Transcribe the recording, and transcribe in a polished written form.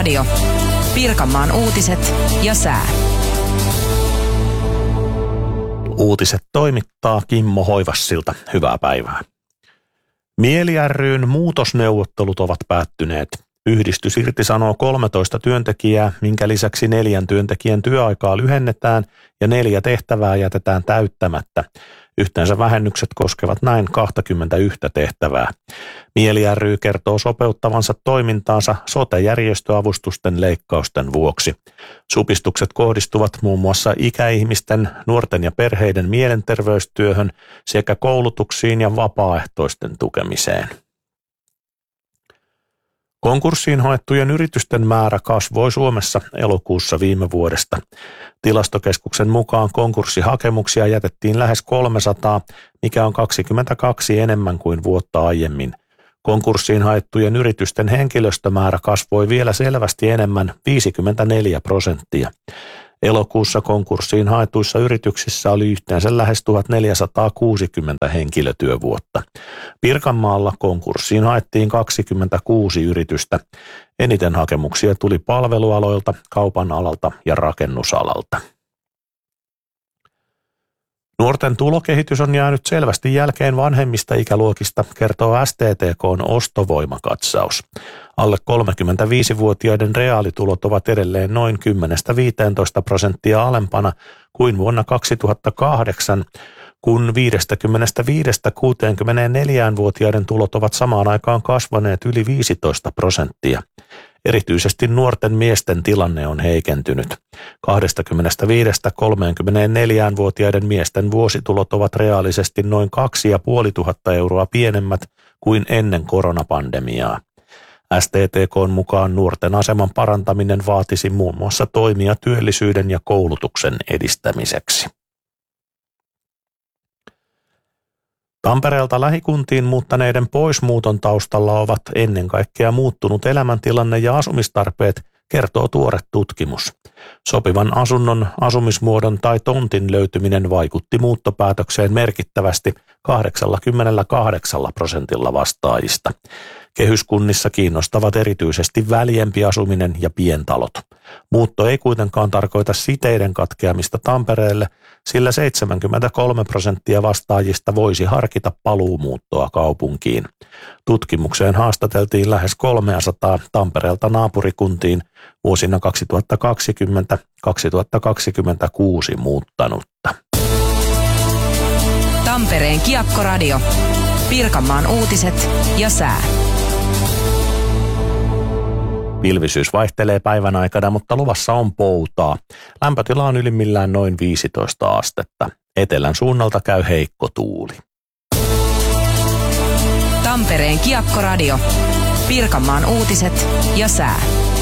Radio. Pirkanmaan uutiset ja sää. Uutiset toimittaa Kimmo Hoivassilta. Hyvää päivää. Mieli ry:n muutosneuvottelut ovat päättyneet. Yhdistys irtisanoo 13 työntekijää, minkä lisäksi 4 työntekijän työaikaa lyhennetään ja 4 tehtävää jätetään täyttämättä. Yhteensä vähennykset koskevat näin 21 tehtävää. Mieli ry kertoo sopeuttavansa toimintaansa sote-järjestöavustusten leikkausten vuoksi. Supistukset kohdistuvat muun muassa ikäihmisten, nuorten ja perheiden mielenterveystyöhön sekä koulutuksiin ja vapaaehtoisten tukemiseen. Konkurssiin haettujen yritysten määrä kasvoi Suomessa elokuussa viime vuodesta. Tilastokeskuksen mukaan konkurssihakemuksia jätettiin lähes 300, mikä on 22 enemmän kuin vuotta aiemmin. Konkurssiin haettujen yritysten henkilöstömäärä kasvoi vielä selvästi enemmän, 54%. Elokuussa konkurssiin haetuissa yrityksissä oli yhteensä lähes 1460 henkilötyövuotta. Pirkanmaalla konkurssiin haettiin 26 yritystä. Eniten hakemuksia tuli palvelualoilta, kaupan alalta ja rakennusalalta. Nuorten tulokehitys on jäänyt selvästi jälkeen vanhemmista ikäluokista, kertoo STTK:n ostovoimakatsaus. Alle 35-vuotiaiden reaalitulot ovat edelleen noin 10-15% alempana kuin vuonna 2008, kun 55-64-vuotiaiden tulot ovat samaan aikaan kasvaneet yli 15%. Erityisesti nuorten miesten tilanne on heikentynyt. 25-34-vuotiaiden miesten vuositulot ovat reaalisesti noin 2500 euroa pienemmät kuin ennen koronapandemiaa. STTK:n mukaan nuorten aseman parantaminen vaatisi muun muassa toimia työllisyyden ja koulutuksen edistämiseksi. Tampereelta lähikuntiin muuttaneiden poismuuton taustalla ovat ennen kaikkea muuttunut elämäntilanne ja asumistarpeet, kertoo tuore tutkimus. Sopivan asunnon, asumismuodon tai tontin löytyminen vaikutti muuttopäätökseen merkittävästi 88% vastaajista. Kehyskunnissa kiinnostavat erityisesti väljempi asuminen ja pientalot. Muutto ei kuitenkaan tarkoita siteiden katkeamista Tampereelle, sillä 73% vastaajista voisi harkita paluumuuttoa kaupunkiin. Tutkimukseen haastateltiin lähes 300 Tampereelta naapurikuntiin vuosina 2020-2026 muuttanutta. Tampereen Kiekko-radio. Pirkanmaan uutiset ja sää. Pilvisyys vaihtelee päivän aikana, mutta luvassa on poutaa. Lämpötila on ylimmillään noin 15 astetta. Etelän suunnalta käy heikko tuuli. Tampereen Kiekko-radio. Pirkanmaan uutiset ja sää.